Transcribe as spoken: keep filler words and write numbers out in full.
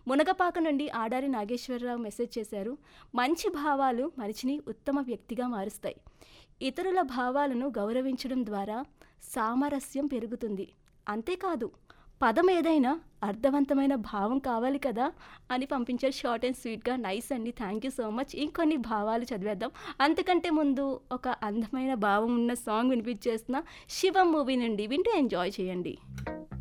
మునగపాక నుండి ఆడారి నాగేశ్వరరావు మెసేజ్ చేశారు. మంచి భావాలు మనిషిని ఉత్తమ వ్యక్తిగా మారుస్తాయి. ఇతరుల భావాలను గౌరవించడం ద్వారా సామరస్యం పెరుగుతుంది. అంతేకాదు పదం ఏదైనా అర్థవంతమైన భావం కావాలి కదా అని పంపించారు. షార్ట్ అండ్ స్వీట్గా. నైస్ అండి, థ్యాంక్ యూ సో మచ్. ఇంకొన్ని భావాలు చదివేద్దాం. అంతకంటే ముందు ఒక అందమైన భావం ఉన్న సాంగ్ వినిపించేస్తున్న శివం మూవీ నుండి వింటూ ఎంజాయ్ చేయండి.